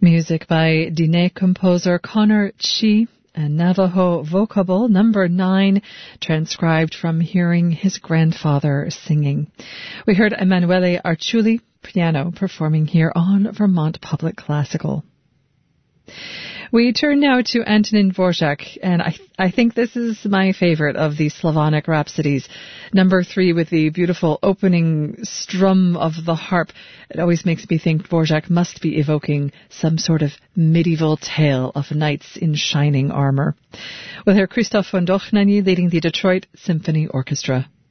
Music by Diné composer Connor Chi, a Navajo vocable number 9, transcribed from hearing his grandfather singing. We heard Emanuele Arciuli, piano, performing here on Vermont Public Classical. We turn now to Antonin Dvorak, and I think this is my favorite of the Slavonic Rhapsodies. Number 3 with the beautiful opening strum of the harp. It always makes me think Dvorak must be evoking some sort of medieval tale of knights in shining armor. We'll hear Christoph von Dochnany leading the Detroit Symphony Orchestra.